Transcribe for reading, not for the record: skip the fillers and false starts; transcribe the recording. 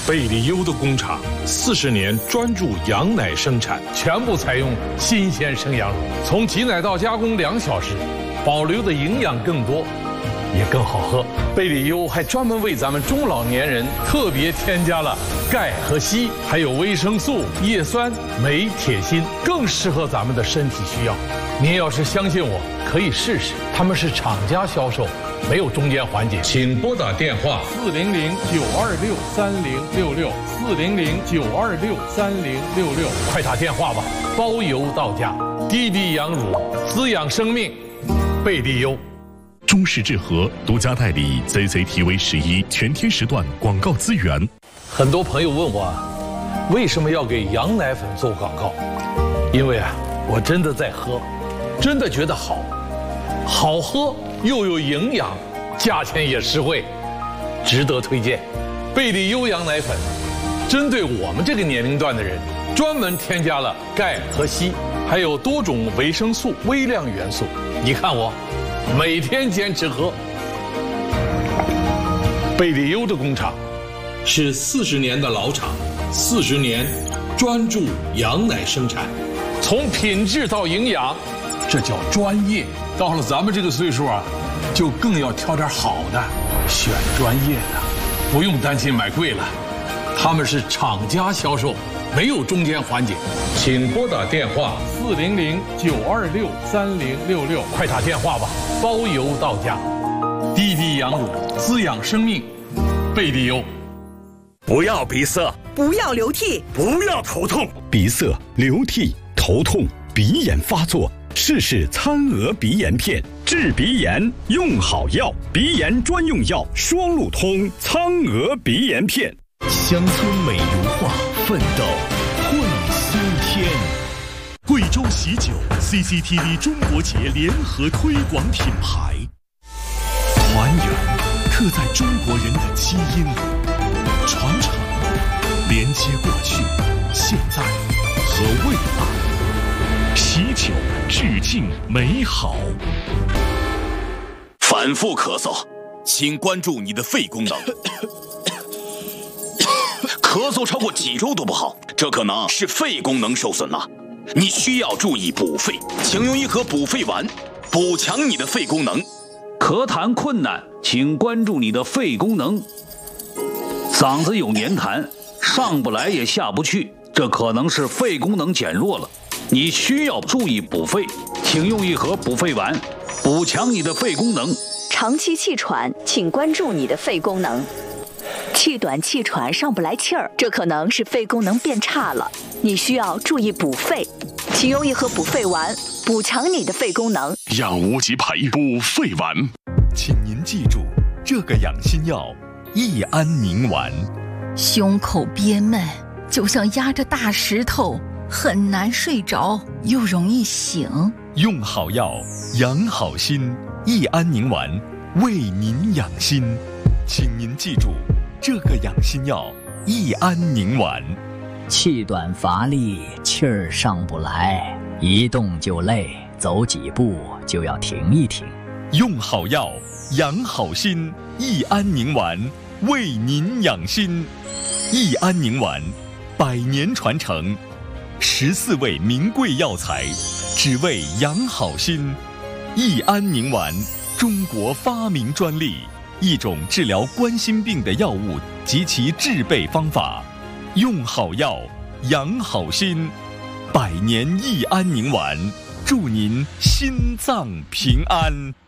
贝里优的工厂40年专注羊奶生产，全部采用新鲜生羊乳，从挤奶到加工2小时，保留的营养更多，也更好喝。贝里优还专门为咱们中老年人特别添加了钙和硒，还有维生素、叶酸、镁、铁、锌，更适合咱们的身体需要。您要是相信我，可以试试。他们是厂家销售，没有中间环节。请拨打电话400-926-3066，400-926-3066，快打电话吧，包邮到家。滴滴羊乳，滋养生命，贝利优。 中式制和独家代理 CCTV11全天时段广告资源。 很多朋友问我，为什么要给羊奶粉做广告？因为我真的在喝，真的觉得好喝又有营养，价钱也实惠，值得推荐。贝利优羊奶粉针对我们这个年龄段的人，专门添加了钙和硒，还有多种维生素、微量元素。你看我每天坚持喝。贝利优的工厂是40年的老厂，40年专注羊奶生产，从品质到营养，这叫专业。到了咱们这个岁数就更要挑点好的，选专业的，不用担心买贵了。他们是厂家销售，没有中间环节。请拨打电话400-926-3066，快打电话吧，包邮到家。滴滴羊乳，滋养生命，贝利优。 不要鼻塞， 不要流涕， 不要头痛。 鼻塞、流涕、头痛、鼻炎发作，试试餐鹅鼻炎片，治鼻炎用好药，鼻炎专用药双路通餐鹅鼻炎片。 乡村美如画，奋斗会新天。贵州喜酒 CCTV 中国节联合推广品牌，还原刻在中国人的基因，传承连接过去、现在和未来。喜酒致敬美好。 反复咳嗽，请关注你的肺功能。咳嗽超过几周都不好，这可能是肺功能受损了。你需要注意补肺，请用一盒补肺丸，补强你的肺功能。 咳痰困难，请关注你的肺功能。嗓子有黏痰，上不来也下不去，这可能是肺功能减弱了。你需要注意补肺，请用一盒补肺丸，补强你的肺功能。 长期气喘，请关注你的肺功能。气短气喘上不来气儿，这可能是肺功能变差了，你需要注意补肺，请用一盒补肺丸，补强你的肺功能。 养无极培补肺丸， 请您记住这个养心药益安宁丸。 胸口憋闷，就像压着大石头，很难睡着，又容易醒。 用好药养好心，益安宁丸为您养心，请您记住这个养心药益安宁丸。 气短乏力，气儿上不来，一动就累，走几步就要停一停。 用好药养好心，益安宁丸为您养心。益安宁丸100年传承，14味名贵药材，只为养好心。益安宁丸，中国发明专利，一种治疗冠心病的药物及其制备方法。用好药养好心，100年益安宁丸，祝您心脏平安。